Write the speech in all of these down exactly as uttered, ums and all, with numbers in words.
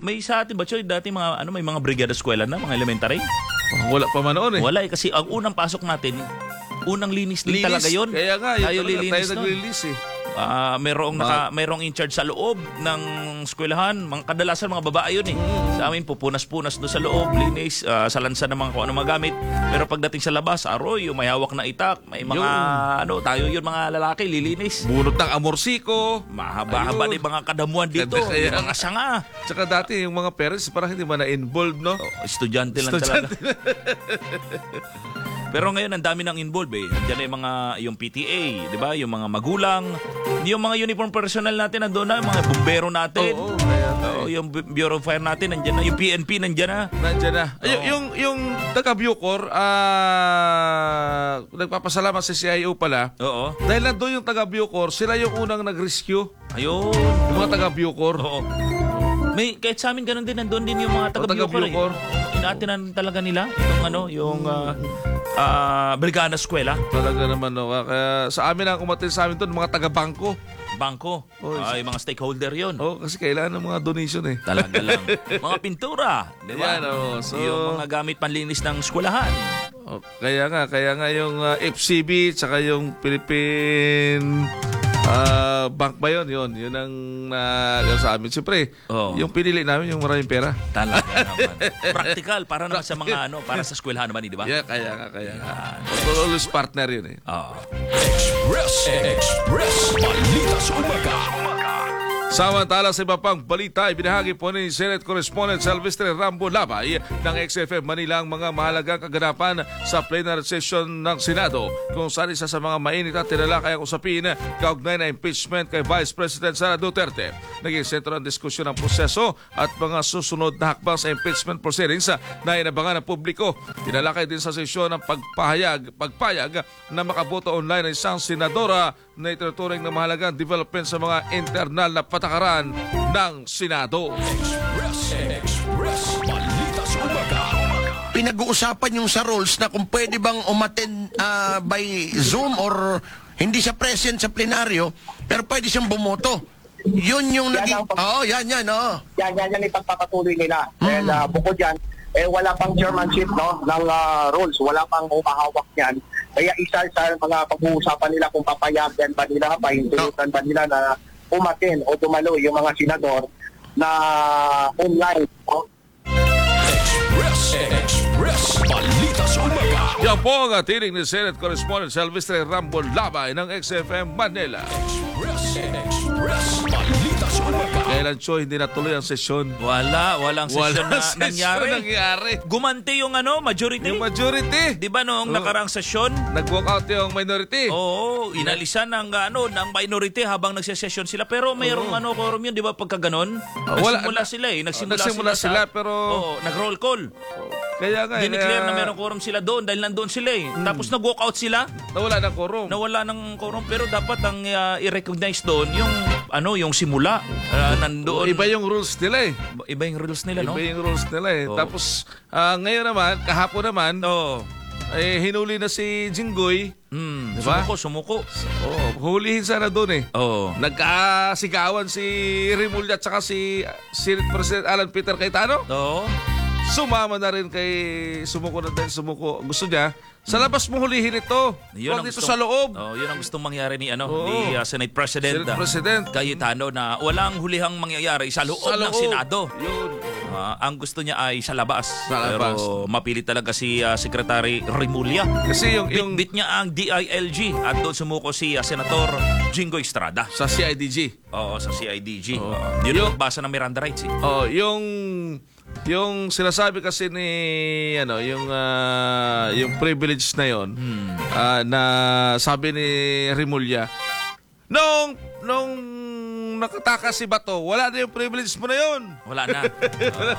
May sa atin ba, Choy, dati mga, ano, may mga brigada eskwela na, mga elementary? Oh, wala pa man noon eh. Wala eh, kasi ang unang pasok natin, unang linis din Linis. talaga yun. Kaya nga, yun tayo talaga, lilinis tayo nun. naglilinis eh. Ah, merong naka merong in charge sa loob ng eskwelahan. Mga kadalasan mga babae yun eh. Sa amin pupunas-punas do sa loob, linis, uh, salansan ng mga kung ano mga gamit. Pero pagdating sa labas, aroy, yung may hawak na itak, may mga Yun. ano, tayo yun mga lalaki lilinis. Bunot ng amorsiko. Mahaba-haba Ayun. din mga kadamuan dito, Ganda kaya. yung mga sanga. Tsaka dati yung mga parents parang hindi man na-involved, no? Oh, estudyante lang Estudyante. talaga. Pero ngayon, ang dami nang involved eh. Andiyan na yung mga, yung P T A, di ba? Yung mga magulang. Yung mga uniform personnel natin, nandun na. Yung mga bumbero natin. Oo, kaya nga Oo, yung Bureau of Fire natin, nandyan na. Yung P N P, nandyan na. Nandiyan na. Ay, Oo. yung, yung taga-Bucor, ah, nagpapasalamat sa C I O pala. Oo. Dahil nandun yung taga-Bucor, sila yung unang nag-rescue. Ayun. Yung mga taga-Bucor. Oo. May, kahit sa amin, ganun din. Nandun din yung mga O, taga-Bucor. taga-Bucor. Eh. Inaatinan talaga nila. Yung ano, yung uh, uh, Brigada Eskwela. Talaga naman, no? Kaya sa amin ang umatin sa amin doon, mga taga-bangko. Bangko. Oh, Ay, mga stakeholder yun. Oh, kasi kailangan ng mga donation eh. Talaga lang. Mga pintura, di ba? Yan, oh. So, yung mga gamit panlinis ng eskwelahan. oh, kaya nga, kaya nga yung uh, F C B, tsaka yung Philippine uh, Bank ba yun? Yun, yun ang uh, sa amin. Siyempre, Oh. yung pinili namin yung maraming pera. Talaga naman. Practical, para naman sa mga ano, para sa eskwelahan naman, di ba? Yeah, kaya nga, kaya nga. Always partner yun eh. Oo. Express, Express, balita sa umaga. Samantala sa iba pang balita, ibinahagi po ni Senate Correspondent Silvestre Rambo Labay ng X F M Manila ang mga mahalagang kaganapan sa plenary session ng Senado, kung saan isa sa mga mainit at tinalakayang usapin kaugnay na impeachment kay Vice President Sara Duterte. Naging sentro ng diskusyon ng proseso at mga susunod na hakbang sa impeachment proceedings na inabangan ng publiko. Tinalakay din sa sesyon ng pagpahayag, pagpayag na makaboto online ng isang senadora na itinuturing na mahalagang development sa mga internal na patakaran ng Senado. Express, Express, balita sa umaga. Pinag-uusapan yung sa rules na kung pwede bang umattend ah, by Zoom or hindi siya present sa plenaryo, pero pwede siyang bumoto. Yun yung Yan naging... ang pag- Oo, yan, yan, oo. Yan, yan, yan ipagpapatuloy nila. And uh, bukod yan, eh, wala pang chairmanship no, ng uh, rules, wala pang umahawak niyan. Kaya isa sa mga pag-uusapan nila kung papayagan ba nila, pahintulutan ba nila na umatin o dumalo yung mga senador na online. No? Express, Express, balita sa umaga. Yan po ang atiling ni Senate Correspondent Silvestre Rambo Labay ng X F M Manila. Express, Express, balita sa umaga. Kailan, Choy, hindi natuloy ang sesyon? Wala, walang sesyon na sesyon nangyari. nangyari. Gumanti yung ano, majority. Yung majority. Di ba noong Oo. nakaraang sesyon? Nag-walk out yung minority. Oo, inalisan ng ano ng minority habang nagsesesyon sila, pero mayroong Oo. ano quorum yun, di ba pagka ganon? Ah, wala- Nagsimula sila eh, nagsimula, nagsimula sila, sila, sa- pero- Oo, nag-roll call. Kaya nga, Dineclare eh, na mayroong quorum sila doon dahil nandoon sila eh. Hmm. Tapos nag-walk out sila, nawala ng quorum. nawala ng quorum, pero dapat ang uh, i-recognize doon yung ano, yung simula. Uh, nandoon. Iba yung rules nila eh. Iba yung rules nila, no? Iba yung rules nila eh. Oo. Tapos, ah, ngayon naman, kahapon naman, Oo. eh, hinuli na si Jinggoy. Hmm, Diba? sumuko, sumuko. Oh, hulihin sana doon eh. Oo. Nagkasigawan si Remulla at saka si Senate President Alan Peter Cayetano. Oo. Sumama na rin kay sumuko na dahil sumuko. Gusto niya, sa labas mo hulihin ito. Yun Huwag ang dito gustong- sa loob. Oh, yun ang gustong mangyari ni ano, Oo. ni uh, Senate President, Senate uh, President. Cayetano, na walang hulihang mangyayari sa loob, Sa ng loob. Senado. Yun. Ah, ang gusto niya ay sa labas. Sa labas. Pero mapilit talaga si uh, Secretary Remulla. Kasi yung, yung Bit-bit niya ang D I L G at doon sumuko si uh, Senator Jingo Estrada. sa C I D G. Oo, sa C I D G. Oo. Uh, yun Yung- ang basa ng Miranda rights eh. Oh, yung yung sinasabi kasi ni ano, yung ah, yung privilege na yon, ah, na sabi ni Remulla, nung nung nakatakas si Bato, wala na yung privilege mo na yon. Wala na. Oo.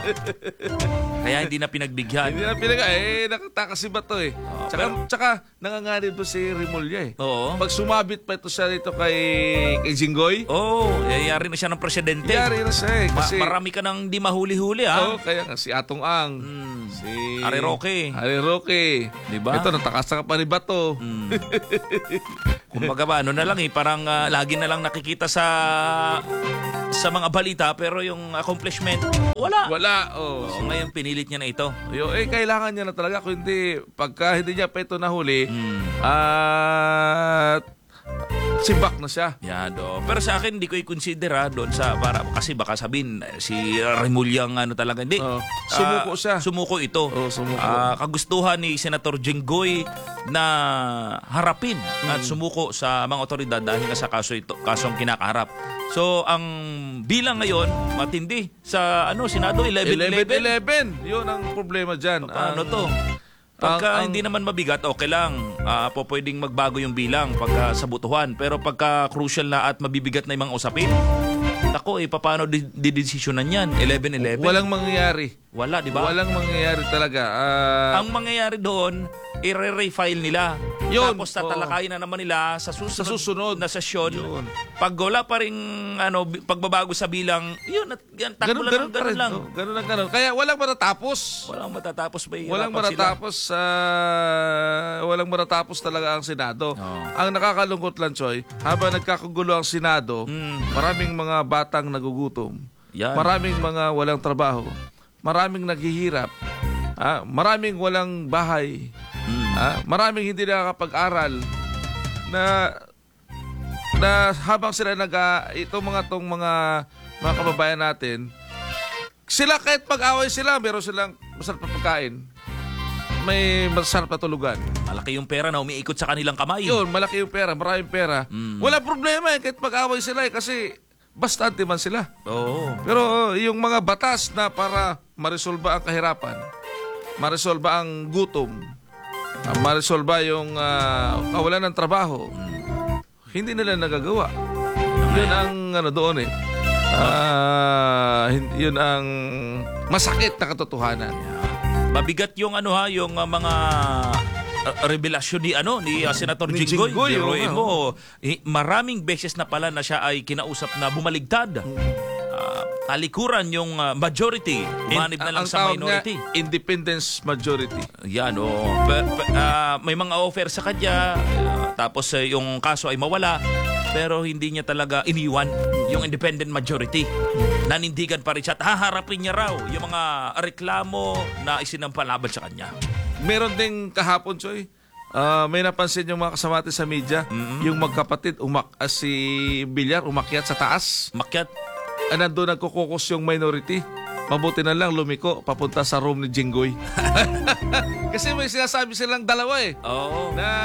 Kaya hindi na pinagbigyan. Hindi na pinaga, eh, nakatakas si Bato eh. Tsaka, pero- tsaka nanganganib po si Remulla eh. Oo. Pag sumabit pa ito siya dito kay, kay Jinggoy, Oo, yayari na siya ng presidente. yari na siya eh. Ma- Kasi, marami ka nang di mahuli-huli ha. oh, kaya nga, si Atong Ang, Mm. si Ari Roque. Ari Roque. Diba? Ito, natakas na ka pa ni Bato. Mm. Kumbaga ba, ano na lang eh, parang ah, lagi na lang nakikita sa sa mga balita pero yung accomplishment, wala. Wala. Oh. Oo, ngayon pinilit niya na ito. Yo, eh, kailangan niya na talaga. Kung hindi, pagka hindi niya pa ito nahuli, Hmm. at sibak na siya. Yan, do. Pero sa akin, hindi ko i-consider ha, doon sa, para, kasi baka sabihin, eh, si Remulyang ano talaga, hindi. Oo. Ah, Sumuko siya. Sumuko ito. Oo, sumuko. Ah, kagustuhan ni Senator Jinggoy na harapin Mm. at sumuko sa mga otoridad dahil nga sa kaso ito, kasong kinakaharap. So, ang bilang ngayon, matindi. Sa, ano, Senado, eleven eleven. eleven eleven. Yun ang problema dyan. Paano Ang- to? Pagka ang- ang- hindi naman mabigat, okay lang. Ah, po pwedeng magbago yung bilang pagka sa butuhan. Pero pagka crucial na at mabibigat na yung mga usapin, ako eh, paano di- didesisyonan yan? eleven eleven? Walang mangyayari. Wala, di ba? Walang mangyayari talaga. Ah, Ang mangyayari doon, i-refile nila. Yun, Tapos tatalakayin na naman nila sa susunod, Sa susunod. na sesyon. Yun. Pag wala pa rin ano, bi- pagbabago sa bilang, yun, at, yan, takbo ganun, lang, ganun, ng pa ganun rin. lang. no? Ganun lang, ganun. Kaya walang matatapos. Walang matatapos ba yung Walang hirapan sila? matatapos ah, walang matatapos talaga ang Senado. Oo. Ang nakakalungkot lang, Choy, habang nagkakagulo ang Senado, maraming mga batang nagugutom. Yan. Maraming mga walang trabaho. Maraming naghihirap. Ah, maraming walang bahay. Ah, maraming hindi nakakapag-aral na na habang sila nag ah, itong mga tong mga mga kababayan natin, sila kahit pag-away sila, meron silang masarap na pagkain. May masarap na tulugan. Malaki yung pera na umiikot sa kanilang kamay. Yun, malaki yung pera, maraming pera. Wala problema eh, kahit pag-away sila eh, kasi bastante man sila. Oo. Pero uh, yung mga batas na para maresolba ang kahirapan, maresolba ang gutom, uh, maresolba yung uh, kawalan ng trabaho, hindi nila nagagawa. Yun ang ano doon eh. Ah, hin- yun ang masakit na katotohanan. Mabigat yung ano ha, yung uh, mga uh, revelasyon ni ano ni uh, Senator Ni Jinggoy. Jinggoy, Biruin oo. mo, eh, maraming beses na pala na siya ay kinausap na bumaligtad. Ah, talikuran yung uh, majority, umanib na lang ang sa tawag minority. niya, independence majority. Yan, oh. Pe- pe- ah, may mga offer sa kanya, ah, tapos eh, yung kaso ay mawala, pero hindi niya talaga iniwan yung independent majority. Nanindigan pa rin siya at haharapin niya raw yung mga reklamo na isinampalaban sa kanya. Meron ding kahapon, Choy, ah, may napansin yung mga kasama natin sa media, yung magkapatid, umak ah, si Villar umakyat sa taas. Makyat, Ah, nandun nagkukukos yung minority. Mabuti na lang lumiko papunta sa room ni Jinggoy. Kasi may sinasabi silang dalawa eh. oo. Na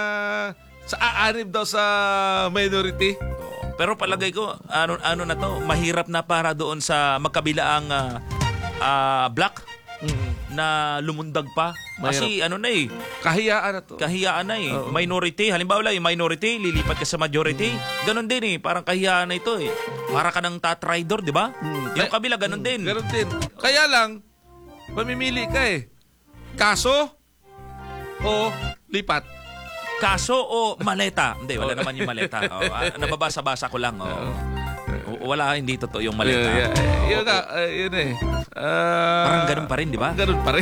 sa aanib daw sa minority. Pero palagay ko, ano, ano na to, mahirap na para doon sa magkabilaang ah, ah, black na lumundag pa. Kasi ano na eh, Kahiyaan na to. kahiyaan na eh. Minority, halimbawa lang yung minority, lilipat ka sa majority. Ganon din eh, parang kahiyaan na ito eh. Para ka ng tatraidor, di ba? Yung Kaya- kabila, ganon din. Ganon din. Kaya lang, mamimili ka eh. Kaso o lipat. Kaso o maleta? Hindi, wala naman yung maleta. Oh, ah, nababasa-basa ko lang. Oh. O- Wala, hindi totoo yung maleta. Yeah, yeah. Yun na, uh, yun eh. Ah, Parang ganun pa rin, di ba? Ganun pa rin.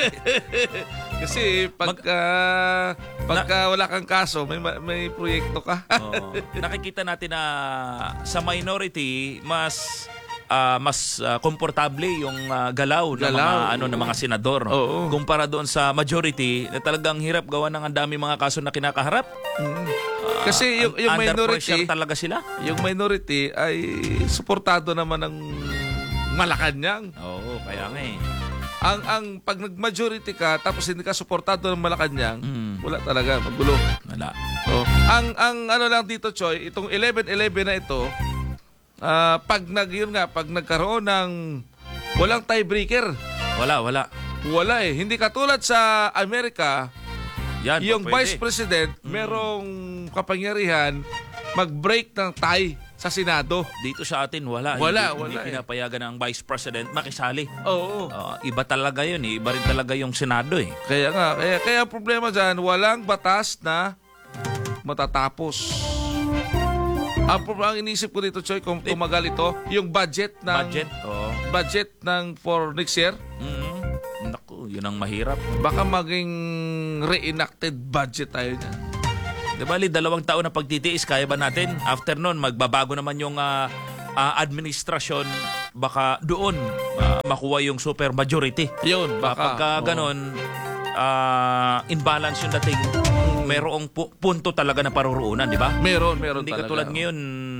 Kasi pagka, pagka wala kang kaso, may may proyekto ka. Oo. Nakikita natin na sa minority, mas ah, mas ah, komportable yung ah, galaw, ng mga Galaw, ano ng mga senador Oo. kumpara doon sa majority na talagang hirap gawa ng ang dami mga kaso na kinakaharap. Kasi yung, yung Under pressure minority, talaga sila. yung minority ay suportado naman ng Malacanang. Oo, kaya nga eh. Ang ang pag nag-majority ka tapos hindi ka suportado ng Malacanang, Mm. wala talaga, magulo. Wala. Oh, ang ang ano lang dito, Choy, itong eleven eleven na ito, ah, pag nag yun nga, pag nagkaroon ng walang tiebreaker, Wala, wala. wala eh. Hindi katulad sa Amerika, Yan, yung pwede. vice president merong kapangyarihan mag-break ng tie sa Senado. Dito sa atin, wala. Wala, hindi, wala Hindi eh. pinapayagan ng vice president makisali. Oo. Oo, iba talaga yun eh. Iba rin talaga yung Senado eh. Kaya nga, kaya, kaya ang problema dyan, walang batas na matatapos. Ang problema, ang inisip ko dito, Choy, kung tumagal ito, yung budget ng Budget. Oo. budget ng for next year, Mm. Naku, yun ang mahirap. baka maging reenacted budget tayo niyan. Di ba, dalawang taon na pagtitiis, kaya ba natin? After nun, magbabago naman yung ah, ah, administrasyon, baka doon ah, makuha yung super majority. Yun, baka. Pagka Oo. ganon, ah, imbalance yung dating, merong pu- punto talaga na paruroonan, di ba? Meron, meron Hindi talaga. katulad ngayon,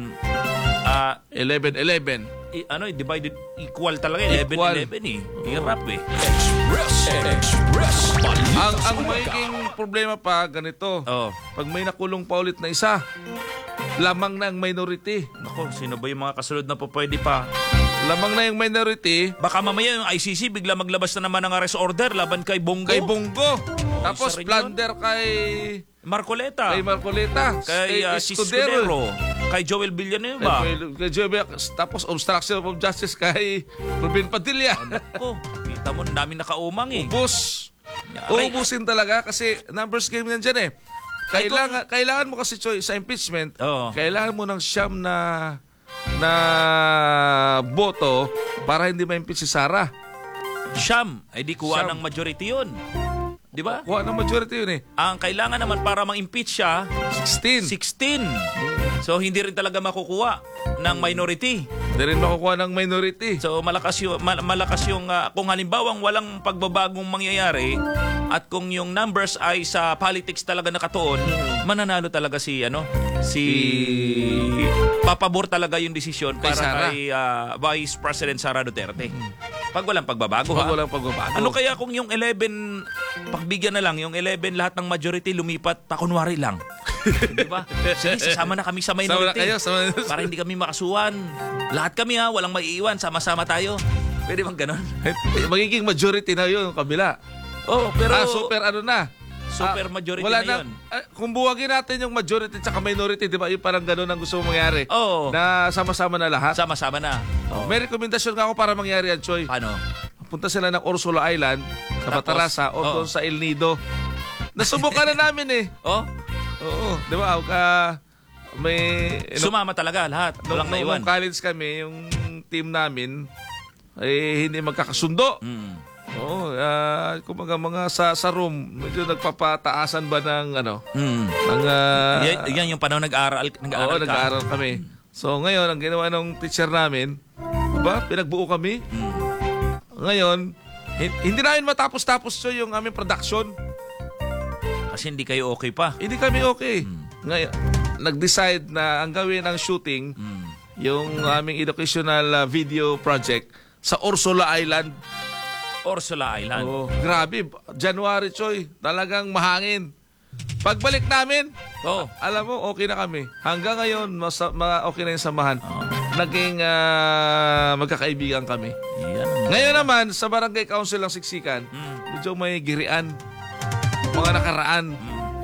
ah, eleven eleven. i- ano, eh, divided equal talaga, eleven eleven eh. Hirap eh. Express. Express. Balita Ang sa ang umaga. magiging problema pa ganito. Oh. Pag may nakulong pa ulit na isa, lamang na ang minority. Nako, sino ba yung mga kasunod na po pwede pa? Lamang na yung minority Baka mamaya yung I C C bigla maglabas na naman ng arrest order laban kay Bongo. kay Bongo. Tapos isa rin plunder kay Marcoleta. kay Marcoleta, Kay uh, Escudero. Kay Joel Villanueva. Kay, kay Joey, tapos obstruction of justice kay Ruben Padilla. Nako, kita mo, dami nakaumang eh. Ubus. Aray. Uubusin talaga kasi numbers game yan dyan eh. Kailangan, kailangan mo kasi, Choy, sa impeachment, Oo. kailangan mo ng siyam na na boto para hindi ma-impeach si Sara. Siyam, ay di kuha Siyam. ng majority yun. Di ba? Kuha ng majority yun eh. Ang kailangan naman para ma-impeach siya, sixteen. sixteen. So hindi rin talaga makukuha ng minority. Hindi rin makukuha ng minority. So malakas yung mal- malakas yung ah, kung halimbawang walang pagbabagong mangyayari at kung yung numbers ay sa politics talaga nakatuon, mananalo talaga si ano si papabor talaga yung desisyon Kay para Sara. kay ah, Vice President Sara Duterte. Pag walang pagbabago Pag ha? walang pagbabago. Ano kaya kung yung eleven, pagbigyan na lang, yung eleven lahat ng majority lumipat, pakunwari lang. Di ba? Sige, sasama na kami sa Sama na minority. kayo. Sama na. Para hindi kami makasuhan. Lahat kami ha, walang maiiwan, sama-sama tayo. Pwede bang ganon? Magiging majority na yun, yung kabila. Oh, pero ah, super ano na. super Ah, majority wala na yun. ah, kung buwagin natin yung majority at minority, di ba? Yung parang gano'n ang gusto mong mangyari. Oo. Na sama-sama na lahat. Sama-sama na. Oh. May rekomendasyon nga ako para mangyari yan, Choy. Paano? Punta sila ng Ursula Island sa Tapos, Batarasa o oo. doon sa El Nido. Nasubukan na namin eh. Oh, Oo, di ba? Uh, may... sumama talaga lahat. nung, Walang nung, naiwan. nung college kami, yung team namin, eh, hindi magkakasundo. Mm. Oo, ah, kumbaga mga sa, sa room, medyo nagpapataasan ba ng ano, Mm. ng... ah, yan, yan yung panahon nag-aaral, nag-aaral Oo, ka. nag-aaral kami. So ngayon, ang ginawa ng teacher namin, ba, pinagbuo kami. Mm. Ngayon, hin- hindi namin matapos-tapos so yung aming production. Kasi hindi kayo okay pa. Hindi kami okay. Ngayon, nag-decide na ang gawin ang shooting, Mm. yung aming educational ah, video project sa Ursula Island. Ursula Island. Oh, grabe. January, Choy. Talagang mahangin. Pagbalik namin, Oh. alam mo, okay na kami. Hanggang ngayon, mas, ma, okay na yung samahan. Oh. Naging ah, magkakaibigan kami. Yan. Ngayon naman, sa Barangay Council ng Siksikan, Mm. medyo may girian. Mga nakaraan.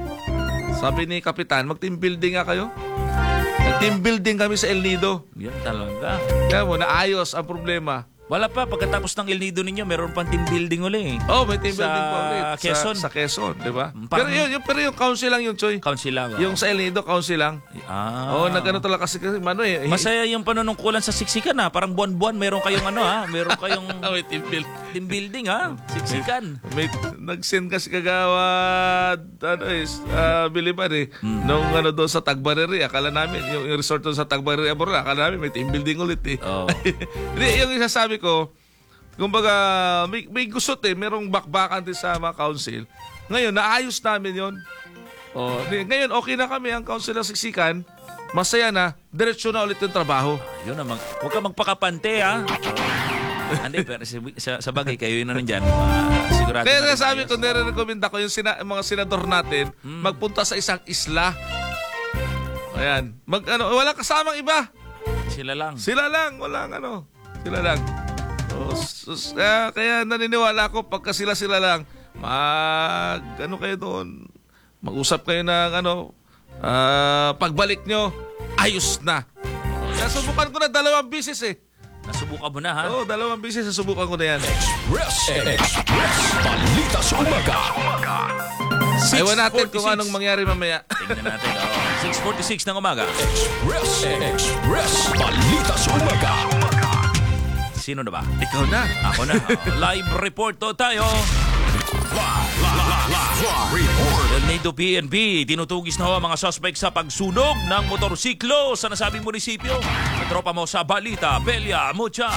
Sabi ni Kapitan, mag-team building nga kayo. Nag-team building kami sa El Nido. Yan talaga. Kaya mo, naayos ang problema. Wala pa, pagkatapos ng El Nido ninyo, meron pang team building uli eh. Oh, may team Sa building pa ulit. Quezon. Sa, sa Quezon, di ba? Mm, Pero parang- yun, yung, pero yung council lang yung Choy. Council lang. oh. Yung sa El Nido, council lang. Ah. Oo, oh, nagano talaga kasi, kasi ano eh. eh, Masaya yung panunungkulan sa siksikan ha. Parang buwan-buwan meron kayong ano ha. Meron kayong Ah, may team building. team building ha. Siksikan. May nag-send kasi kagawad ano is uh, Biliban eh Hmm. nung ano doon sa Tagbareri, akala namin yung, yung resort doon sa Tagbareri Abora, akala namin may team building ulit eh. Oo. Hindi, yung isasabi ko, kumbaga may, may gusot eh, merong bakbakan din sa mga council. Ngayon naayos namin 'yon. Oh, di- ngayon okay na kami ang council ng Siksikan. Masaya na, diretso na ulit yung trabaho. Yun naman. Huwag ka magpakapante ha. Hindi, pero sa, sa, sa bagay kayo yun na nandyan. Uh, sigurado Kaya na rin sabi ayos. ko, nire-recommend ako yung sina, mga senador natin magpunta sa isang isla. Ayan. Mag, ano, walang kasamang iba. Sila lang. Sila lang. Walang ano. Sila lang. So, sus- kaya, kaya naniniwala ko pagka sila-sila lang, mag, ano kayo doon, mag-usap kayo ng ano, ah, pagbalik nyo, ayos na. Kaya subukan ko na dalawang bisis eh. Nasubukan mo na ha. Oo, oh, dalawang bisis, subukan ko na yan. Express. Express. Balita sa umaga. Ayaw natin kung six forty-six. anong mangyari mamaya. Tingnan natin. Oh. six forty-six ng umaga. Express. Express. Balita sa umaga. Sino na ba? Ikaw na. Ako na. Oh. Live report to tayo. Live, live, El Nido P N P, tinutugis na ho ang mga suspect sa pagsunog ng motorsiklo sa nasabing munisipyo. Tropa mo sa balita, Belia Mucha.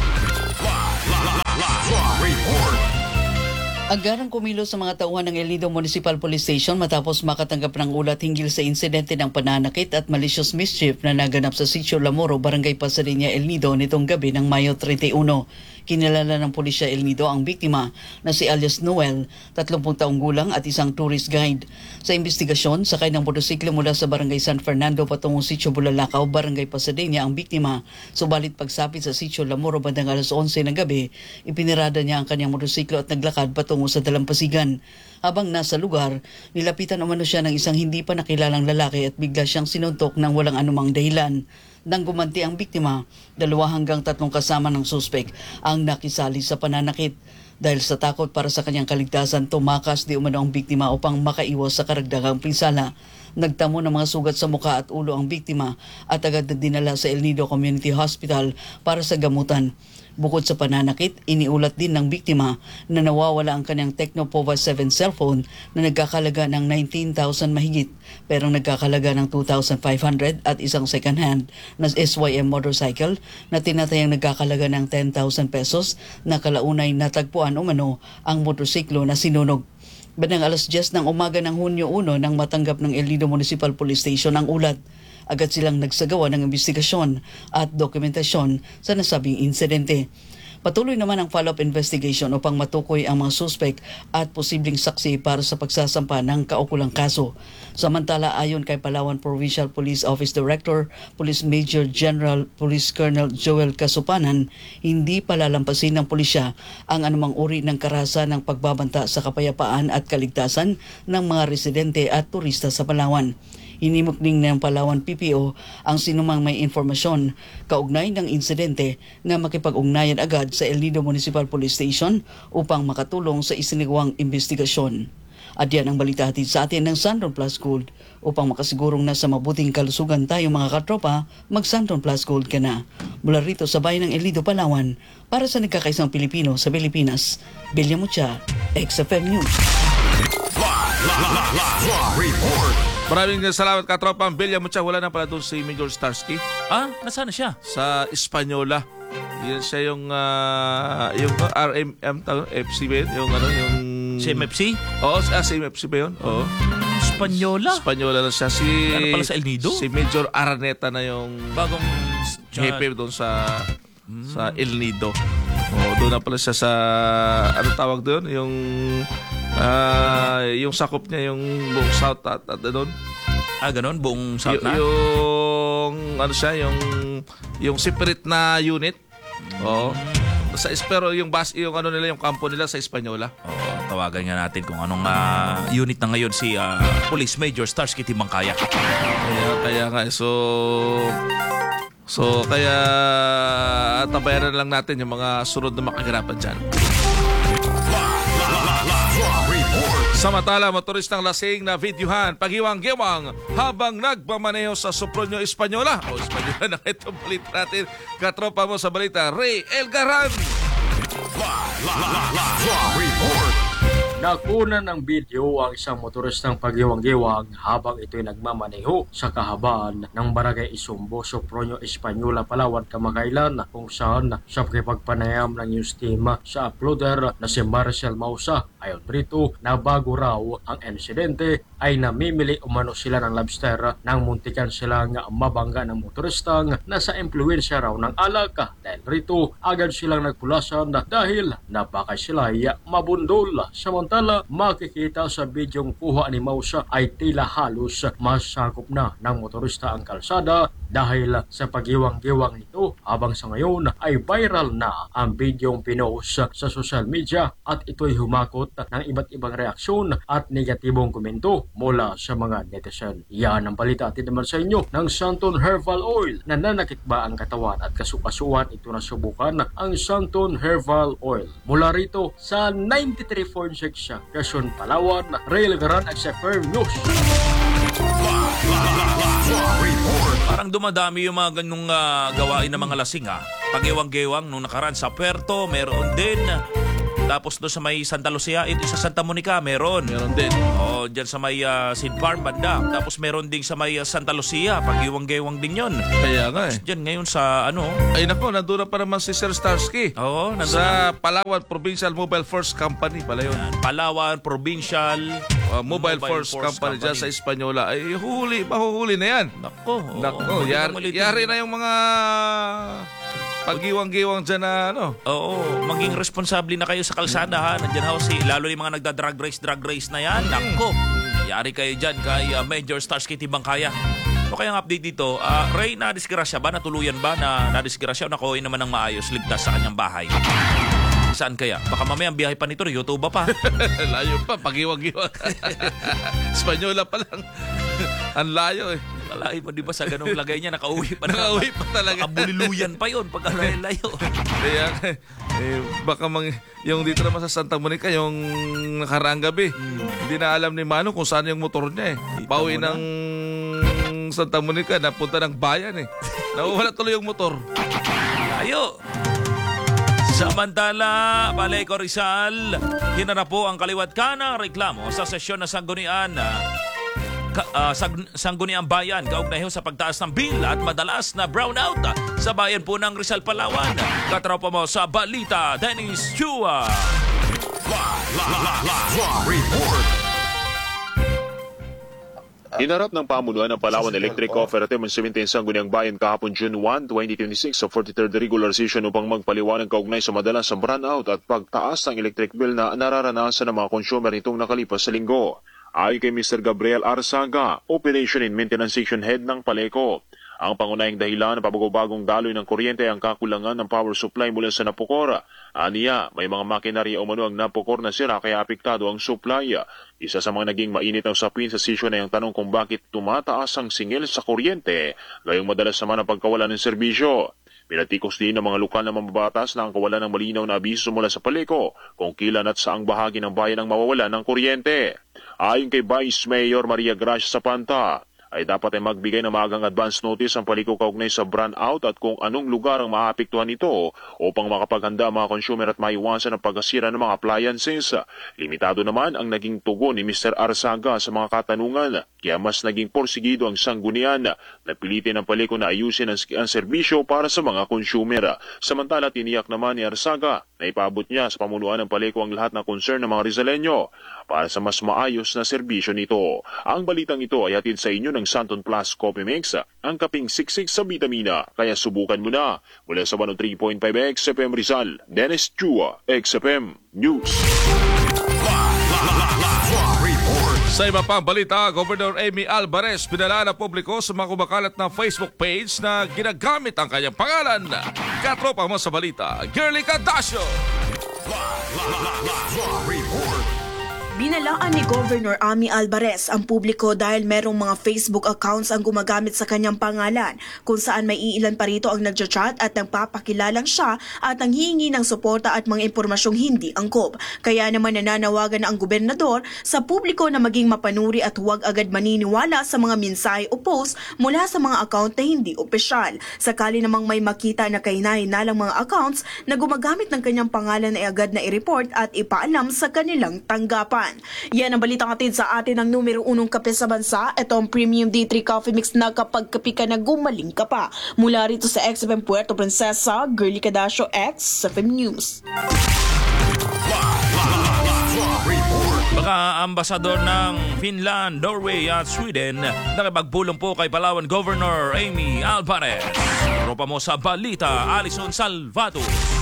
Agarang kumilos sa mga tauhan ng El Nido Municipal Police Station matapos makatanggap ng ulat hinggil sa insidente ng pananakit at malicious mischief na naganap sa Sitio Lamoro, Barangay Pasariña, El Nido nitong gabi ng Mayo thirty-one. Kinilala ng pulisya El Nido ang biktima na si alias Noel, tatlumpung taong gulang at isang tourist guide. Sa investigasyon, sakay ng motosiklo mula sa Barangay San Fernando patungong Sitio Bulalakaw, Barangay Pasariña ang biktima. Subalit pagsapit sa Sitio Lamoro bandang alas onse ng gabi, ipinirada niya ang kanyang motosiklo at naglakad patungo sa Dalampasigan. Habang nasa lugar, nilapitan umano siya ng isang hindi pa nakilalang lalaki at bigla siyang sinuntok ng walang anumang dahilan. Nang gumanti ang biktima, dalawa hanggang tatlong kasama ng suspek ang nakisali sa pananakit. Dahil sa takot para sa kanyang kaligtasan, tumakas di umano ang biktima upang makaiwas sa karagdagang pinsala. Nagtamo ng mga sugat sa mukha at ulo ang biktima at agad na dinala sa El Nido Community Hospital para sa gamutan. Bukod sa pananakit, iniulat din ng biktima na nawawala ang kanyang Tecno Pova seven cellphone na nagkakalaga ng nineteen thousand mahigit pero nagkakalaga ng two thousand five hundred at isang second hand na S Y M motorcycle na tinatayang nagkakalaga ng ten thousand pesos na kalaunay natagpuan umano ang motorsiklo na sinunog. Bandang alas diyes ng umaga ng Hunyo one nang matanggap ng El Nido Municipal Police Station ang ulat. Agad silang nagsagawa ng investigasyon at dokumentasyon sa nasabing insidente. Patuloy naman ang follow-up investigation upang matukoy ang mga suspek at posibleng saksi para sa pagsasampa ng kaukulang kaso. Samantala, ayon kay Palawan Provincial Police Office Director, Police Major General Police Colonel Joel Casupanan, hindi palalampasin ng pulisya ang anumang uri ng karahasan ng pagbabanta sa kapayapaan at kaligtasan ng mga residente at turista sa Palawan. Hinimok din ng Palawan P P O ang sinumang may informasyon kaugnay ng insidente na makipag-ugnayan agad sa El Nido Municipal Police Station upang makatulong sa isinagawang investigasyon. At yan ang balita hatid sa atin ng Santon Plus Gold. Upang makasigurong nasa mabuting kalusugan tayo mga katropa, mag Santon Plus Gold ka na. Mula rito sa bayan ng El Nido, Palawan, para sa nagkakaisang Pilipino sa Pilipinas, Belia Mucha, X F M News. Maraming salamat katropa ang Belia Mucha. Wala na pala doon si Major Starsky Ah, nasaan na siya? sa Espanyola. Yan siya yung uh, yung R M M F C ba yun? Yung ano yung Si M F C? Oo, ah, si M F C ba yun? Oo. Espanyola? Espanyola na siya. Si, Ano pala sa El Nido? Si Major Araneta na yung Bagong jefe doon sa sa El Nido. Oh, doon na pala siya sa ano tawag doon? Yung ah, yung sakop niya yung buong South at, at doon. Ah, ganun? Buong South Y- na? yung ano siya, yung yung separate na unit. Oo. Sa pero yung bas yung ano nila yung kampo nila sa Espanyola. Oo, tawagan nga natin kung anong ah, unit na ngayon si ah, Police Major Starsky Timbangkaya. Kaya kaya nga so so kaya tabayaran lang natin yung mga sunod na makaganapan diyan. Samantala, motoristang lasing na videohan pagiwang-giwang habang nagmamaneho sa Sopronio, Espanyola. O Espanyola na itong balita natin. Katropa mo sa balita, Ray Elgaran. Nakuna ng video ang isang motoristang pagiwang-giwang habang ito'y nagmamaneho sa kahabaan ng Barangay Isumbo, Sopronio, Espanyola, Palawan, kamakailan kung saan sa pakipagpanayam ng news team sa uploader na si Marcel Mausa. Ayon rito na bago raw ang insidente ay namimili umano sila ng lobster nang muntikan silang mabangga ng motoristang nasa impluensya raw ng alak. Dahil rito agad silang nagpulasan dahil napakay sila mabundol. Samantala makikita sa bidyong kuha ni Mausa ay tila halos masakop na ng motorista ang kalsada dahil sa pagiwang-giwang nito. Habang sa ngayon ay viral na ang bidyong pinost sa social media at ito'y humakot ng iba't ibang reaksyon at negatibong komento mula sa mga netizen. Yan ang balita atin naman sa inyo ng Santon Herbal Oil. Nananakit ba ang katawan at kasukasuan? Ito na subukan ang Santon Herbal Oil. Mula rito sa ninety-three point six Quezon, Palawan, Rail Garan at sa Firm News. Parang dumadami yung mga ganung ah, gawain ng mga lasing ha. Pagiwang-giwang nung nakaraan sa Puerto, meron din Tapos doon sa may Santa Lucia, ito sa Santa Monica, meron. Meron din. Oh, diyan sa may uh, Seed Farm banda. Tapos meron din sa may uh, Santa Lucia, pagiwang-gewang din 'yon. Kaya nga eh. Diyan ngayon sa ano? Ay nako, nandun na pa naman si Sir Starsky. Oo, nandun Sa Palawan Provincial Mobile Force Company pala yun. Palawan Provincial Uh, Mobile, Force, Company, dyan sa Espanyola. Ay, huli, mahuhuli na yan. Nako. oo. Nako, yari, Ulitin- yari na yung mga pagiwang-giwang dyan na ano. Oo, maging responsable na kayo sa kalsada ha. Nandiyan ho si, lalo yung mga nagda-drag race, drag race na yan. Nako, yari kayo dyan kay uh, Major Starsky Tibangkaya. So kaya ang update dito, uh, Ray, nadisgrasya ba? Natuluyan ba na nadisgrasya o nakuha naman ng maayos ligtas sa kanyang bahay? Saan kaya? Baka mamaya ang biyahe pa nito, YouTube pa. Layo pa, pagiwang-giwang. Espanyola pa lang. Ang layo eh. Kalay mo, di ba sa ganung lagay niya, nakauwi pa na. Nakauwi pa talaga. Baka pa yun pag layo. Kaya eh, baka mang, yung dito naman sa Santa Monica, yung nakaraang gabi, hindi na alam ni Mano kung saan yung motor niya eh. Pauwi ng Santa Monica, napunta ng bayan eh. Nawawala tuloy yung motor. Ayo! Samantala, Baleko Rizal, hinarap po ang kaliwat ka ng reklamo sa sesyon na sanggunian uh, ka, uh, sang, sangguniang bayan kaugnay ho sa pagtaas ng bill at madalas na brownout uh, sa bayan po ng Rizal, Palawan. Katropa mo sa balita, Dennis Chua. Report. Hinarap ng pamunuan ng Palawan Electric Cooperative ang seventeen Sangguniang Bayan kahapon June first, twenty twenty-six sa forty-third regular session upang magpaliwanag kaugnay sa madalas sa brownout at pagtaas ng electric bill na nararanasan ng mga consumer nitong nakalipas sa linggo. Ayon kay Mister Gabriel Arzaga, Operation and Maintenance Section Head ng Paleco, ang pangunahing dahilan ng pabagong-bagong daloy ng kuryente ay ang kakulangan ng power supply mula sa Napocor. Aniya, may mga makinarya umano ang Napocor na sira kaya apektado ang supply. Isa sa mga naging mainit na usapin sa sesyon ay ang tanong kung bakit tumataas ang singil sa kuryente, gayong madalas naman ang pagkawalan ng serbisyo. Pinatikos din ng mga lokal na mambabatas na ang kawalan ng malinaw na abiso mula sa Paleco kung kailan at saang bahagi ng bayan ang mawawalan ng kuryente. Ayon kay Vice Mayor Maria Gracia Zapanta, ay dapat ay magbigay ng maagang advance notice ang Paleco kaugnay sa brownout at kung anong lugar ang maapektuhan nito upang makapaghanda ang mga consumer at maiwasan ang pagkasira ng mga appliances. Limitado naman ang naging tugon ni Mister Arzaga sa mga katanungan, kaya mas naging porsigido ang sanggunian na pilitin ng Paleco na ayusin ang, ang serbisyo para sa mga consumer. Samantala, tiniyak naman ni Arzaga na ipaabot niya sa pamunuan ng Paleco ang lahat ng concern ng mga Rizaleño para sa mas maayos na serbisyo nito. Ang balitang ito ay hatid sa inyo ng Santon Plus Coffee Mix, ang kaping siksik sa vitamina. Kaya subukan mo na. Mula sa one oh three point five X F M Rizal, Dennis Chua, X F M News. Sa iba pang balita, Governor Amy Alvarez pinala na publiko sa mga kumakalat na Facebook page na ginagamit ang kanyang pangalan. Katropa mo sa balita, Girly Cadasio. Report. Binalaan ni Governor Amy Alvarez ang publiko dahil merong mga Facebook accounts ang gumagamit sa kanyang pangalan kung saan may iilan pa rito ang nagchat at nagpapakilalang siya at ang hihingi ng suporta at mga impormasyong hindi angkop. Kaya naman nananawagan na ang gobernador sa publiko na maging mapanuri at huwag agad maniniwala sa mga mensahe o post mula sa mga account na hindi opisyal. Sakali namang may makita na kahinalang mga accounts na gumagamit ng kanyang pangalan ay agad na i-report at ipaalam sa kanilang tanggapan. Yan ang balitang atid sa atin ng numero unong kape sa bansa. Ito ang Premium D three Coffee Mix na kapag kape ka na gumaling ka pa. Mula rito sa X F M Puerto Princesa, Girly Cadasio, X F M News. Baka ambasador ng Finland, Norway at Sweden nakipagpulong po kay Palawan Governor Amy Alvarez. Tropa mo sa balita, Alison Salvato.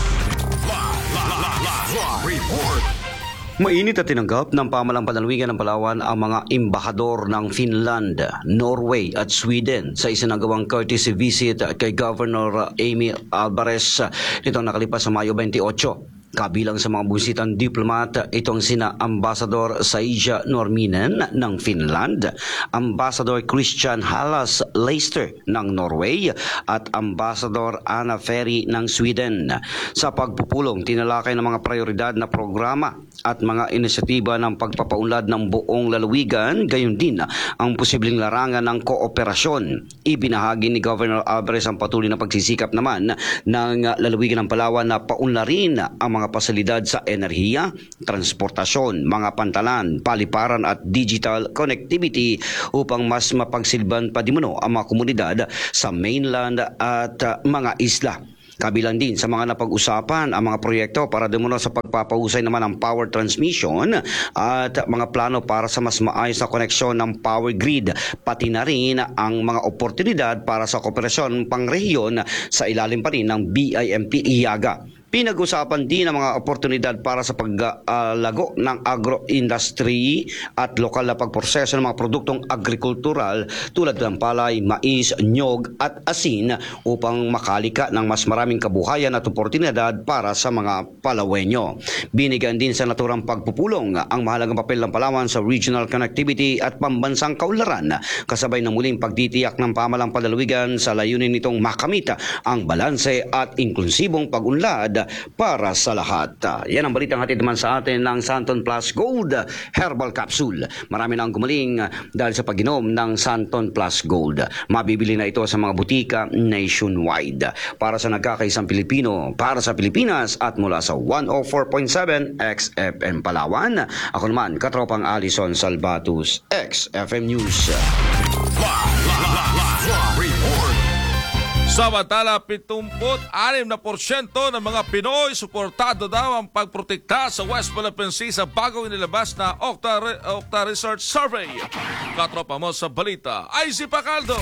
Report. Mainit at tinanggap ng pamalang panalwigan ng Palawan ang mga embahador ng Finland, Norway at Sweden sa isinagawang courtesy visit kay Governor Amy Alvarez nitong nakalipas sa Mayo twenty-eight. Kabilang sa mga busitang diplomat, itong sina Ambassador Saija Norminen ng Finland, Ambassador Christian Hallas Leicester ng Norway at Ambassador Anna Ferry ng Sweden. Sa pagpupulong, tinalakay ng mga prioridad na programa at mga inisyatiba ng pagpapaunlad ng buong lalawigan, gayon din ang posibleng larangan ng kooperasyon. Ibinahagi ni Governor Alvarez ang patuloy na pagsisikap naman ng lalawigan ng Palawan na paunlarin ang mga mga pasilidad sa enerhiya, transportasyon, mga pantalan, paliparan at digital connectivity upang mas mapagsilban pa di umano ang mga komunidad sa mainland at uh, mga isla. Kabilang din sa mga napag-usapan ang mga proyekto para dumano sa pagpapahusay naman ng power transmission at mga plano para sa mas maayos na koneksyon ng power grid, pati na rin ang mga oportunidad para sa kooperasyon pangrehiyon sa ilalim pa rin ng B I M P I A G A. Pinag-usapan din ang mga oportunidad para sa paglago ng agro-industry at lokal na pagproseso ng mga produktong agrikultural tulad ng palay, mais, nyog at asin upang makalika ng mas maraming kabuhayan at oportunidad para sa mga Palawenyo. Binigyan din sa naturang pagpupulong ang mahalagang papel ng Palawan sa regional connectivity at pambansang kaunlaran kasabay ng muling pagtitiyak ng pamalang palalawigan sa layunin nitong makamit ang balanse at inklusibong pag-unlad para sa lahat. Yan ang balitang hatid naman sa atin ng Santon Plus Gold Herbal Capsule. Marami na ang gumaling dahil sa pag-inom ng Santon Plus Gold. Mabibili na ito sa mga butika nationwide. Para sa nagkakaisang Pilipino, para sa Pilipinas at mula sa one oh four point seven X F M Palawan. Ako naman, katropang Alison Salvatus, X F M News. Samantala, seventy-six na porsyento ng mga Pinoy suportado daw ang pagprotekta sa West Philippine Sea sa bagong inilabas na Octa, Re- Octa Research Survey. Katropa mo sa balita, I C Pacaldo.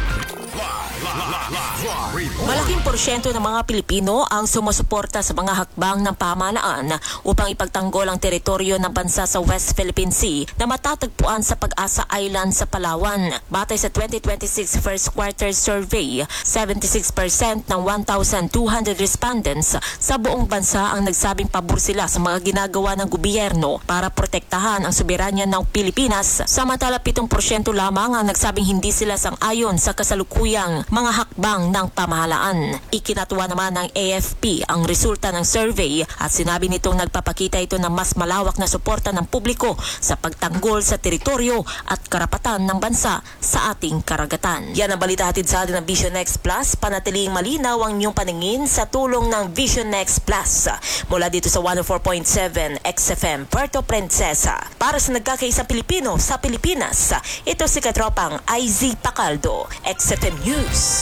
Malaking porsyento ng mga Pilipino ang sumusuporta sa mga hakbang ng pamahalaan upang ipagtanggol ang teritoryo ng bansa sa West Philippine Sea na matatagpuan sa Pag-asa Island sa Palawan. Batay sa twenty twenty-six first quarter survey, seventy-six percent ng one thousand two hundred respondents sa buong bansa ang nagsabing pabor sila sa mga ginagawa ng gobyerno para protektahan ang soberanya ng Pilipinas. Samantala, pitong porsyento lamang ang nagsabing hindi sila sang-ayon sa kasalukuyang mga hakbang ng pamahalaan. Ikinatuwa naman ng A F P ang resulta ng survey at sinabi nitong nagpapakita ito ng mas malawak na suporta ng publiko sa pagtanggol sa teritoryo at karapatan ng bansa sa ating karagatan. Yan ang balita hatid sa atin ng Vision Next Plus. Panatiling malinaw ang inyong paningin sa tulong ng Vision Next Plus. Mula dito sa one oh four point seven X F M Puerto Princesa. Para sa nagkakaisang Pilipino sa Pilipinas, ito si katropang I Z Pacaldo, X F M News.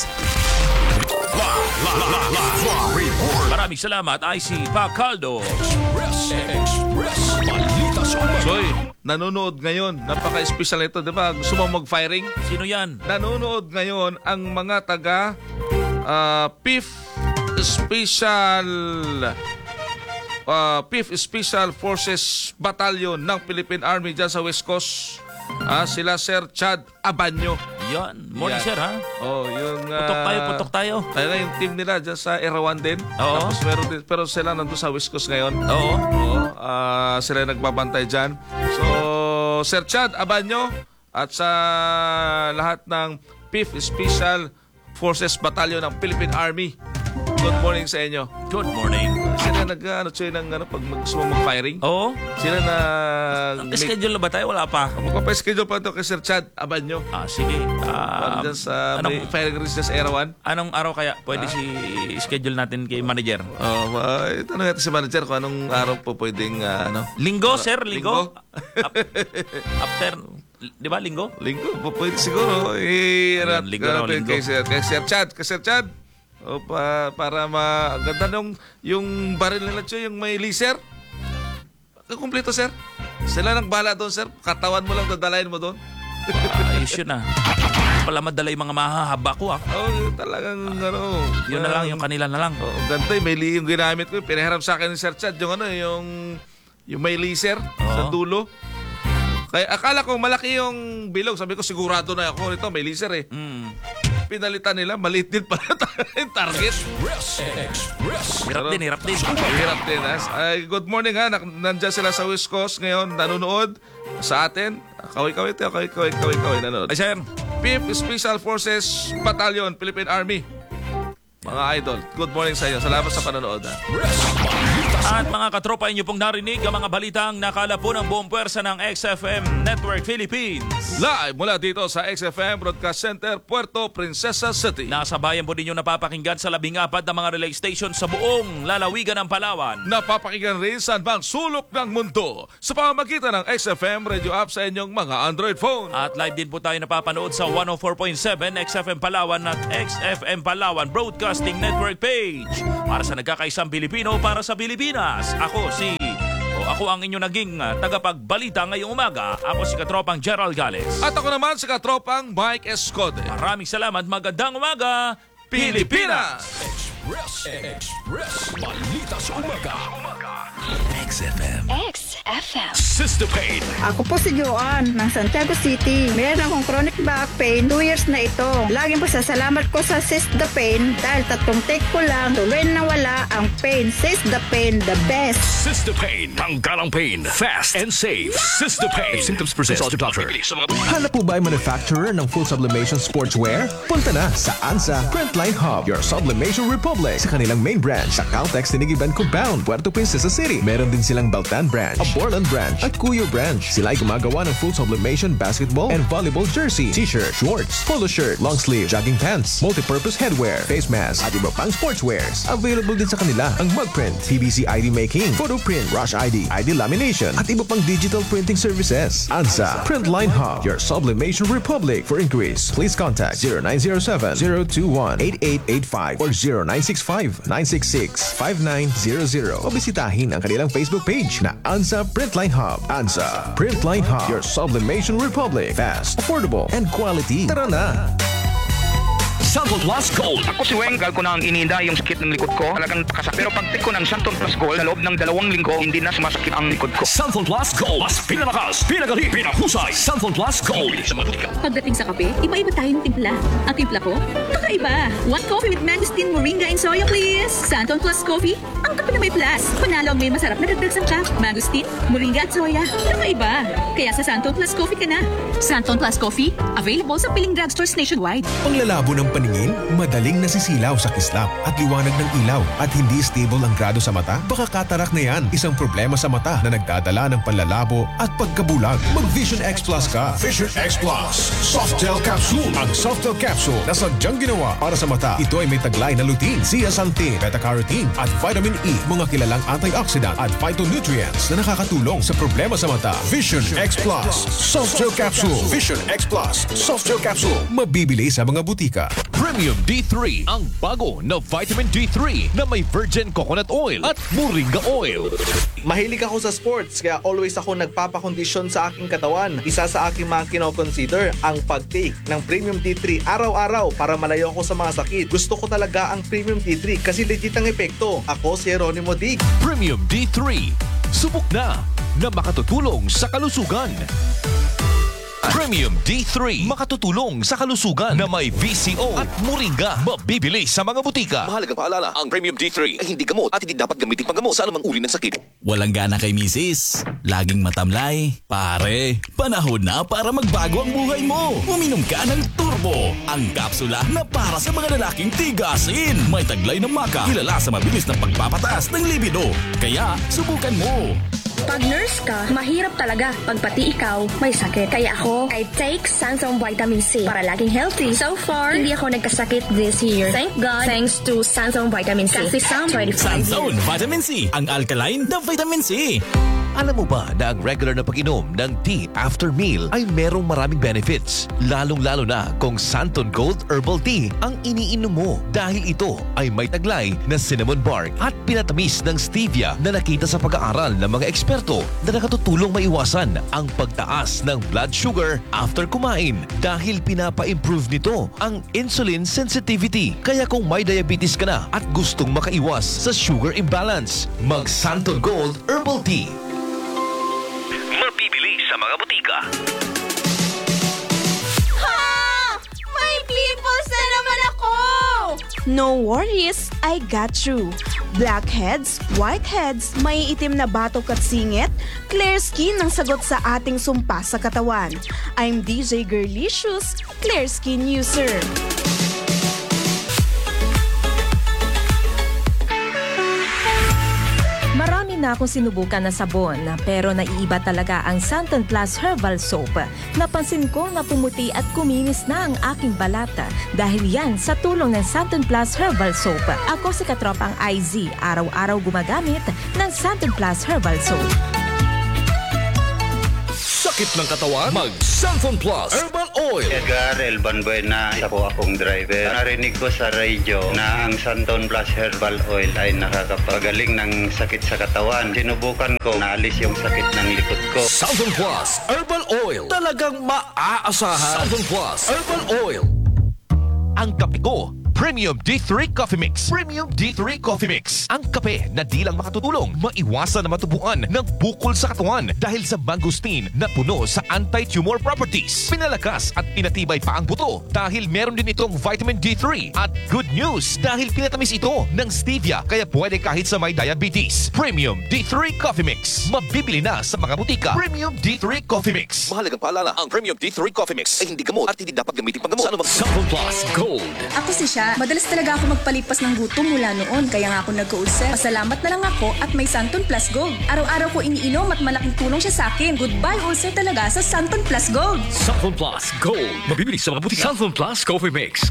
Maraming salamat, I C Pacaldo. Express, Express, balita sa umaga. Soy, nanonood ngayon. Napaka-special ito, di ba? Gusto mo mag-firing? Sino yan? Nanonood ngayon ang mga taga uh, fifth Special uh, fifth Special Forces Battalion ng Philippine Army dyan sa West Coast. Ah, sila Sir Chad Abanyo. Yan. Morning, Yan. sir, ha? Oh, yung uh, Putok tayo, putok tayo. Tayo na yung team nila dyan sa Erawan din. Oo. Tapos meron din, pero sila nandun sa West Coast ngayon. Oo. Oo. Uh, sila yung nagbabantay dyan. So, Sir Chad Abanyo at sa lahat ng fifth Special Forces Battalion ng Philippine Army. Good morning sa inyo. Good morning. Sila nag, ano, sila ng, ano, pag gusto mo mag-firing? Oo. Sila na... Schedule na ba tayo? Wala pa. Magpapa-schedule pa ito kay Sir Chad Abanyo. Ah, sige. Ah, Dyan sa may anong, firing range dyan sa Erawan. anong araw kaya pwede si schedule natin kay manager? Oh, uh, tanong natin si manager kung anong araw po pwedeng, uh, ano? Linggo, sir? Linggo? Linggo? Up- after, di ba, linggo? Linggo, po pwede siguro. Eh, Ayan, rat- linggo raw, rat- linggo. Kay Sir, kay Sir Chad, kay Sir Chad. O, pa, para ma... Ganda nung yung baril nila, Choy, yung may laser. Kumpleto, sir. Sila nang bala doon, sir. Katawan mo lang, dadalayin mo doon. Ayos yun, ah. Pala madala yung mga mahahaba ko, ah. Oh, talagang, ano... Yun na lang, yung kanila na lang. Oh, ganda, may li- yung ginamit ko. Pinahiram sa akin ni Sir Chad, yung ano, yung... Yung may laser sa dulo. Kaya akala ko malaki yung bilog. Sabi ko, sigurado na ako nito. May laser eh. Mm. Pinalitan nila, maliit din pala yung target. Express, Express. Hirap din, hirap din. Hirap din. Ha? Ay, good morning ha. Nak- Nandyan sila sa West Coast ngayon, nanonood sa atin. Kaway-kaway tayo, kaway-kaway, kaway-kaway, nanonood. Ay, sir. fifth Special Forces Battalion, Philippine Army. Mga idol, good morning sa inyo. Salamat sa panonood. Ha? Express, balita sa At mga katropa, inyo pong narinig ang mga balitang nakala po ng buong puwersa ng X F M Network Philippines. Live mula dito sa X F M Broadcast Center, Puerto Princesa City. Nasa bayan po ninyo napapakinggan sa labing apat na mga relay station sa buong lalawigan ng Palawan. Napapakinggan rin sa bang sulok ng mundo sa pamamagitan ng X F M radio app sa inyong mga Android phone. At live din po tayo napapanood sa one oh four point seven X F M Palawan at X F M Palawan Broadcasting Network page. Para sa nagkakaisang Pilipino, para sa Pilipinas. Ako si o ako ang inyong naging uh, tagapagbalita ngayong umaga. Ako si Katropang Gerald Gales. At ako naman si Katropang Mike Escode. Maraming salamat. Magandang umaga, Pilipinas! Express, Express, balita sa umaga. X F M. X F M. Sister Pain. Ako po si Joanne ng Santiago City. Meron akong chronic back pain two years na ito. Laging pasasalamat ko sa Sister Pain dahil tatlong take ko lang tuloy na wala ang pain. Sister Pain, the best. Sister Pain. Tanggalang pain. Fast and safe. Sister Pain. If symptoms persist, consult your doctor. Hanap po ba ay manufacturer ng full sublimation sportswear? Punta na sa ANSA Printline Hub, your sublimation republic, sa kanilang main branch sa Caltex Tinigiban Compound, Puerto Princesa City. Meron din silang Baltan branch, a Borland branch, at Cuyo branch. Sila ay gumagawa ng full sublimation basketball and volleyball jersey, t-shirt, shorts, polo shirt, long sleeve, jogging pants, multi-purpose headwear, face mask, at iba pang sportswears. Available din sa kanila ang mug print, P V C I D making, photo print, rush I D, I D lamination, at iba pang digital printing services. ANSA Printline Hub, your sublimation republic. For inquiries, please contact zero nine zero seven, zero two one, eight eight eight five or zero nine six five, nine six six, five nine zero zero. O bisitahin ang kanilang Facebook page na ANSA Printline Hub. ANSA Printline Hub, your sublimation republic. Fast, affordable, and quality. Tara na! Santon Plus Gold. Ako si Weng, gal ko na ang ininda yung sakit ng likod ko. Talagang kasak. Pero pag tik ko ng Santon Plus Gold, sa loob ng dalawang linggo, hindi na sumasakit ang likod ko. Santon Plus Gold. Mas pinalakas, pinagaling, pinahusay. Santon Plus Gold. Pagdating sa kape, iba-iba tayo ng timpla. Ang timpla ko, kakaiba. One coffee with mangosteen, moringa, and soya, please. Santon Plus Coffee, ang kape na may plus. Panalo ang may masarap na dagdag sangkap. Mangosteen, moringa, at soya. Kakaiba. Kaya sa Santon Plus Coffee ka na. Santon Plus Coffee, available sa piling drugstores nationwide. Panglalabo ng paningin, madaling nasisilaw sa kislap at liwanag ng ilaw at hindi stable ang grado sa mata? Baka katarak na yan, isang problema sa mata na nagdadala ng panlalabo at pagkabulag. Mag-Vision X Plus ka. Vision X Plus. Softel Capsule. Ang Softel Capsule na sadyang ginawa para sa mata. Ito ay may taglay na lutein, zeaxanthin, beta-carotene at vitamin E, mga kilalang antioxidant at phytonutrients na nakakatulong sa problema sa mata. Vision X Plus. Softel Capsule. Vision X Plus. Softel Capsule. Mabibili sa mga butika. Premium D three, ang bago na vitamin D three na may virgin coconut oil at moringa oil. Mahilig ako sa sports, kaya always ako nagpapakondisyon sa aking katawan. Isa sa aking mga kinoconsider ang pag-take ng Premium D three araw-araw para malayo ako sa mga sakit. Gusto ko talaga ang Premium D three kasi legit ang epekto. Ako si Jeronimo Dig. Premium D three, subok na na makatutulong sa kalusugan. Premium D three, makatutulong sa kalusugan na may V C O at moringa. Mabibili sa mga butika. Mahalagang paalala, ang Premium D three ay hindi gamot at hindi dapat gamitin panggamot sa anumang uri ng sakit. Walang gana kay misis, laging matamlay. Pare, panahon na para magbago ang buhay mo. Uminom ka ng Turbo, ang kapsula na para sa mga lalaking tigasin. May taglay ng maka, kilala sa mabilis na pagpapataas ng libido. Kaya, subukan mo. Pag nurse ka, mahirap talaga pag pati ikaw may sakit. Kaya ako, I take Sansom Vitamin C para laging healthy. So far, hindi ako nagkasakit this year. Thank God, thanks to Sansom Vitamin C. Kasi Sam twenty-five Sansom Vitamin C, ang alkaline na vitamin C. Alam mo ba na ang regular na pag-inom ng tea after meal ay merong maraming benefits? Lalong-lalo na kung Santon Gold Herbal Tea ang iniinom mo dahil ito ay may taglay na cinnamon bark at pinatamis ng stevia na nakita sa pag-aaral ng mga eksperto na nakatutulong maiwasan ang pagtaas ng blood sugar after kumain dahil pinapa-improve nito ang insulin sensitivity. Kaya kung may diabetes ka na at gustong makaiwas sa sugar imbalance, mag Santon Gold Herbal Tea. Mabibili sa mga butika. Ha! May pimples na naman ako! No worries, I got you. Blackheads, whiteheads, may itim na batok at singit, clear skin ang sagot sa ating sumpa sa katawan. I'm D J Girlicious, clear skin user. Marami na akong sinubukan na sabon, pero naiiba talaga ang Santon Plus Herbal Soap. Napansin ko na pumuti at kuminis na ang aking balata dahil yan sa tulong ng Santon Plus Herbal Soap. Ako si katropang I Z, araw-araw gumagamit ng Santon Plus Herbal Soap. Sakit ng katawan? Mag Santon Plus Herbal Oil. Edgar Elban Buena, isa po akong driver. Narinig ko sa radyo na ang Santon Plus Herbal Oil ay nakakapagaling ng sakit sa katawan. Sinubukan ko, naalis yung sakit ng likod ko. Santon Plus Herbal Oil. Talagang maaasahan. Santon Plus Herbal Oil. Ang kape ko, Premium D three Coffee Mix. Premium D three Coffee Mix. Ang kape na di lang makatutulong, maiwasan na matubuan ng bukol sa katawan dahil sa mangosteen na puno sa anti-tumor properties. Pinalakas at pinatibay pa ang buto dahil meron din itong vitamin D three. At good news dahil pinatamis ito ng stevia kaya pwede kahit sa may diabetes. Premium D three Coffee Mix. Mabibili na sa mga butika. Premium D three Coffee Mix. Mahalagang paalala, ang Premium D three Coffee Mix ay hindi gamot at hindi dapat gamitin panggamot. Sa anumang Santon Plus Gold. Ako si Sha. Madalas talaga ako magpalipas ng gutom mula noon, kaya nga ako nagka-ulcer. Pasalamat na lang ako at may Santon Plus Gold. Araw-araw ko iniinom at malaking tulong siya sa akin. Goodbye ulcer talaga sa Santon Plus Gold. Santon Plus Gold. Mabibili sa mga butika. Santon Plus Coffee Mix.